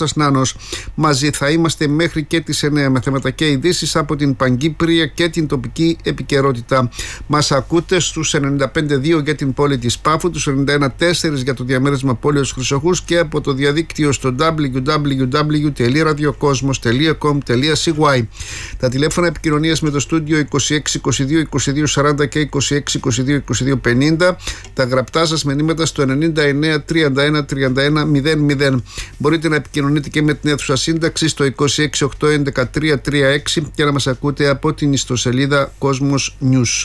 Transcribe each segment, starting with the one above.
Κώστας Νάνος. Μαζί θα είμαστε μέχρι και τις 9 με θέματα και ειδήσεις από την Παγκύπρια και την τοπική επικαιρότητα. Μας ακούτε στους 95.2 για την πόλη της Πάφου, τους 91.4 για το διαμέρισμα Πόλεως Χρυσοχούς και από το διαδίκτυο στο www.radiokosmos.com.cy. Τα τηλέφωνα επικοινωνίας με το στούντιο 2622 2240 και 2622 2250. Τα γραπτά σας μηνύματα στο 99 31 31 00. Μπορείτε να επικοινωνείτε και με την αίθουσα σύνταξη στο 26 811 336 και να μας ακούτε από την ιστοσελίδα Cosmos News.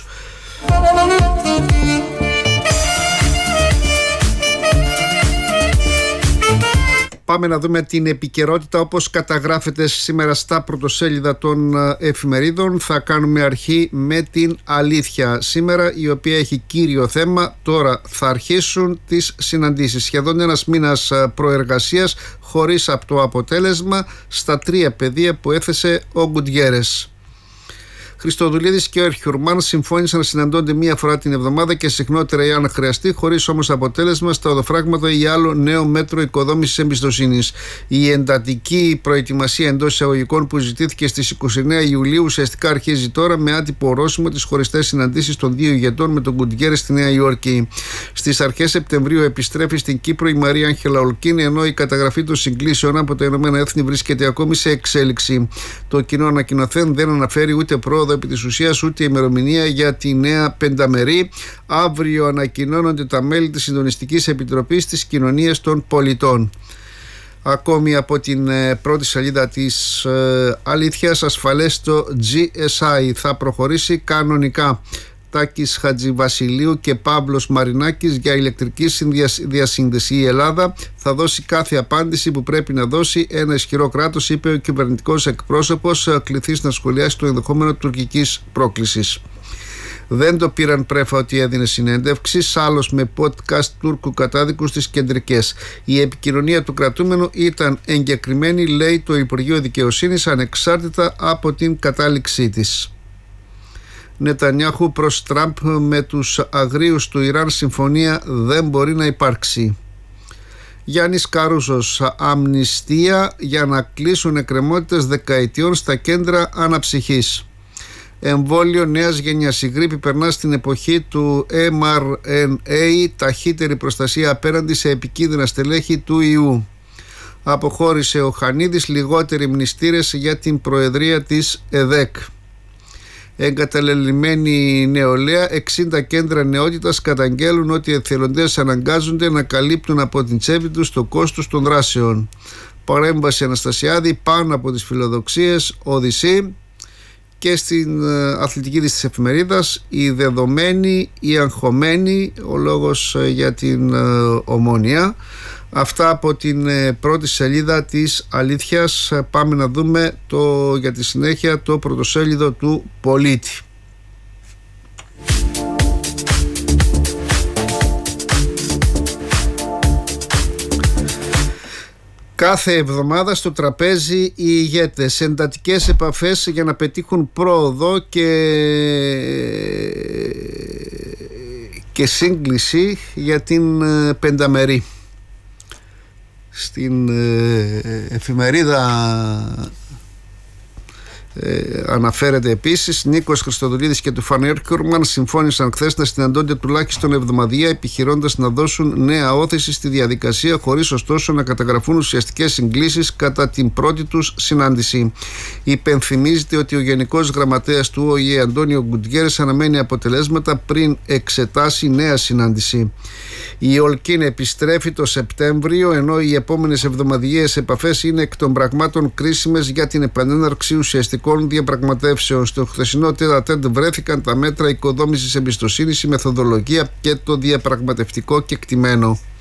Πάμε να δούμε την επικαιρότητα όπως καταγράφεται σήμερα στα πρωτοσέλιδα των εφημερίδων. Θα κάνουμε αρχή με την Αλήθεια σήμερα, η οποία έχει κύριο θέμα. Τώρα θα αρχίσουν τις συναντήσεις. Σχεδόν ένας μήνας προεργασίας χωρίς απτό αποτέλεσμα στα 3 πεδία που έθεσε ο Γκουτιέρες. Χριστοδουλίδης και ο Ερχιουρμάν συμφώνησαν να συναντώνται μία φορά την εβδομάδα και συχνότερα εάν χρειαστεί, χωρίς όμως αποτέλεσμα στα οδοφράγματα ή άλλο νέο μέτρο οικοδόμησης εμπιστοσύνης. Η εντατική προετοιμασία εντός εισαγωγικών που ζητήθηκε στις 29 Ιουλίου ουσιαστικά αρχίζει τώρα με άτυπο ορόσημο τις χωριστές συναντήσεις των δύο ηγετών με τον Γκουτιέρες στη Νέα Υόρκη. Στις αρχές Σεπτεμβρίου επιστρέφει στην Κύπρο η Μαρία Άγγελα Ολκίν, ενώ η καταγραφή των συγκλήσεων από τα Ηνωμένα Έθνη βρίσκεται ακόμη σε εξέλιξη. Το κοινό ανακοινωθέν δεν αναφέρει ούτε πρόοδο επί της ουσίας ούτε ημερομηνία για τη νέα πενταμερή. Αύριο ανακοινώνονται τα μέλη της Συντονιστικής Επιτροπής της Κοινωνίας των Πολιτών. Ακόμη από την πρώτη σελίδα της Αλήθειας, ασφαλές το GSI θα προχωρήσει κανονικά. Τάκης Χατζηβασιλείου και Παύλος Μαρινάκης για ηλεκτρική διασύνδεση. Η Ελλάδα θα δώσει κάθε απάντηση που πρέπει να δώσει ένα ισχυρό κράτος, είπε ο κυβερνητικός εκπρόσωπος, κληθής να σχολιάσει το ενδεχόμενο τουρκικής πρόκλησης. Δεν το πήραν πρέφα ότι έδινε συνέντευξης, άλλος με podcast Τούρκου κατάδικου στις κεντρικές. Η επικοινωνία του κρατούμενου ήταν εγκεκριμένη, λέει το Υπουργείο Δικαιοσύνης, ανεξάρτητα από την κατάληξή της. Νετανιάχου προς Τραμπ: με τους αγρίους του Ιράν συμφωνία δεν μπορεί να υπάρξει. Γιάννης Καρούζος: αμνηστία για να κλείσουν εκκρεμότητες δεκαετιών στα κέντρα αναψυχής. Εμβόλιο νέας γενιάς. Η γρίπη περνά στην εποχή του mRNA, ταχύτερη προστασία απέναντι σε επικίνδυνα στελέχη του ιού. Αποχώρησε ο Χανίδης, λιγότεροι μνηστήρες για την προεδρία της ΕΔΕΚ. Εγκαταλελειμμένη νεολαία, 60 κέντρα νεότητας καταγγέλουν ότι οι εθελοντές αναγκάζονται να καλύπτουν από την τσέπη τους το κόστος των δράσεων. Παρέμβαση Αναστασιάδη: πάνω από τις φιλοδοξίες, Οδυσσή. Και στην αθλητική της εφημερίδας, οι δεδομένοι, οι αγχωμένοι, ο λόγος για την Ομόνοια. Αυτά από την πρώτη σελίδα της Αλήθειας. Πάμε να δούμε για τη συνέχεια το πρωτοσέλιδο του Πολίτη. Κάθε εβδομάδα στο τραπέζι οι ηγέτες, εντατικές επαφές για να πετύχουν πρόοδο και σύγκληση για την πενταμερή. Στην εφημερίδα αναφέρεται επίσης: Νίκος Χριστοδουλίδης και του Φάνη Ερχιουρμάν συμφώνησαν χθες να συναντώνται τουλάχιστον εβδομαδιαία, επιχειρώντας να δώσουν νέα όθηση στη διαδικασία, χωρίς ωστόσο να καταγραφούν ουσιαστικές συγκλήσεις κατά την πρώτη τους συνάντηση. Υπενθυμίζεται ότι ο Γενικός Γραμματέας του ΟΗΕ Αντώνιο Γκουτιέρες αναμένει αποτελέσματα πριν εξετάσει νέα συνάντηση. Η Ολκίν επιστρέφει το Σεπτέμβριο, ενώ οι επόμενες εβδομαδιαίες επαφές είναι εκ των πραγμάτων κρίσιμες για την επανέναρξη ουσιαστικών διαπραγματεύσεων. Στο χθεσινό τέτα-τέτ βρέθηκαν τα μέτρα οικοδόμησης εμπιστοσύνης, η μεθοδολογία και το διαπραγματευτικό κεκτημένο.